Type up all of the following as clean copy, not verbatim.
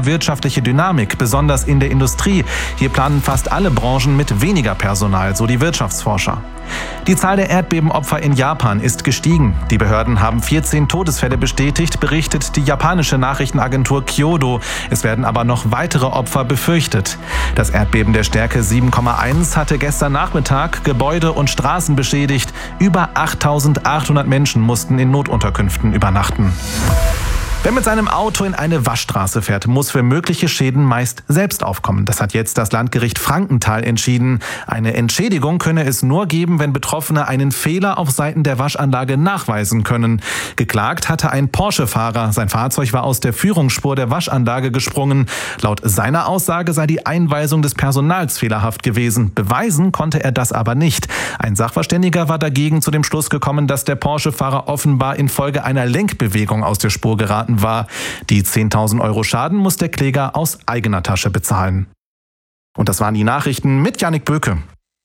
mehr wirtschaftliche Dynamik, besonders in der Industrie. Hier planen fast alle Branchen mit weniger Personal, so die Wirtschaftsforscher. Die Zahl der Erdbebenopfer in Japan ist gestiegen. Die Behörden haben 14 Todesfälle bestätigt, berichtet die japanische Nachrichtenagentur Kyodo. Es werden aber noch weitere Opfer befürchtet. Das Erdbeben der Stärke 7,1 hatte gestern Nachmittag Gebäude und Straßen beschädigt. Über 8.800 Menschen mussten in Notunterkünften übernachten. Wer mit seinem Auto in eine Waschstraße fährt, muss für mögliche Schäden meist selbst aufkommen. Das hat jetzt das Landgericht Frankenthal entschieden. Eine Entschädigung könne es nur geben, wenn Betroffene einen Fehler auf Seiten der Waschanlage nachweisen können. Geklagt hatte ein Porsche-Fahrer. Sein Fahrzeug war aus der Führungsspur der Waschanlage gesprungen. Laut seiner Aussage sei die Einweisung des Personals fehlerhaft gewesen. Beweisen konnte er das aber nicht. Ein Sachverständiger war dagegen zu dem Schluss gekommen, dass der Porsche-Fahrer offenbar infolge einer Lenkbewegung aus der Spur geraten war. Die 10.000 Euro Schaden muss der Kläger aus eigener Tasche bezahlen. Und das waren die Nachrichten mit Jannik Böke.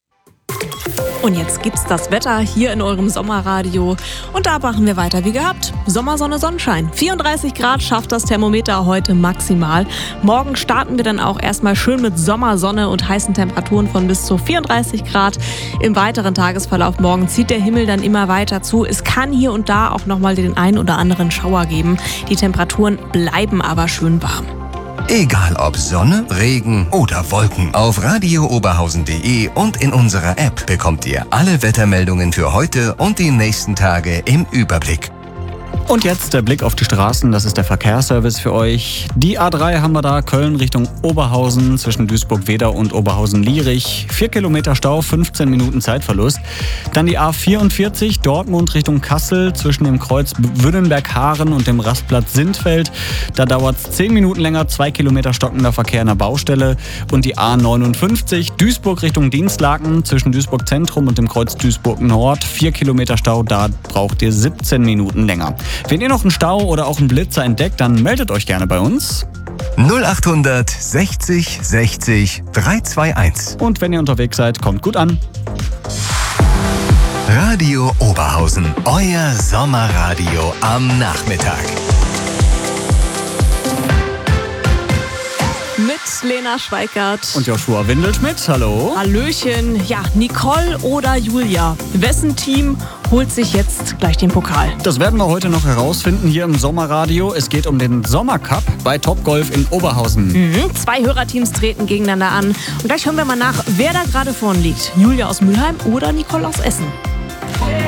Und jetzt gibt's das Wetter hier in eurem Sommerradio. Und da machen wir weiter wie gehabt. Sommer, Sonne, Sonnenschein. 34 Grad schafft das Thermometer heute maximal. Morgen starten wir dann auch erstmal schön mit Sommersonne und heißen Temperaturen von bis zu 34 Grad. Im weiteren Tagesverlauf morgen zieht der Himmel dann immer weiter zu. Es kann hier und da auch nochmal den einen oder anderen Schauer geben. Die Temperaturen bleiben aber schön warm. Egal ob Sonne, Regen oder Wolken, auf radiooberhausen.de und in unserer App bekommt ihr alle Wettermeldungen für heute und die nächsten Tage im Überblick. Und jetzt der Blick auf die Straßen, das ist der Verkehrsservice für euch. Die A3 haben wir da, Köln Richtung Oberhausen zwischen Duisburg-Wedau und Oberhausen-Lierich. 4 Kilometer Stau, 15 Minuten Zeitverlust. Dann die A44 Dortmund Richtung Kassel zwischen dem Kreuz Wünnenberg-Haaren und dem Rastplatz Sindfeld. Da dauert es 10 Minuten länger, 2 Kilometer stockender Verkehr in der Baustelle. Und die A59 Duisburg Richtung Dinslaken zwischen Duisburg Zentrum und dem Kreuz Duisburg Nord. 4 Kilometer Stau, da braucht ihr 17 Minuten länger. Wenn ihr noch einen Stau oder auch einen Blitzer entdeckt, dann meldet euch gerne bei uns. 0800 60 60 321. Und wenn ihr unterwegs seid, kommt gut an. Radio Oberhausen, euer Sommerradio am Nachmittag. Mit Lena Schweikert und Joshua Windelschmidt, hallo. Hallöchen. Ja, Nicole oder Julia, wessen Team holt sich jetzt gleich den Pokal? Das werden wir heute noch herausfinden hier im Sommerradio. Es geht um den Sommercup bei Topgolf in Oberhausen. 2 Hörerteams treten gegeneinander an. Und gleich hören wir mal nach, wer da gerade vorne liegt. Julia aus Mülheim oder Nicole aus Essen?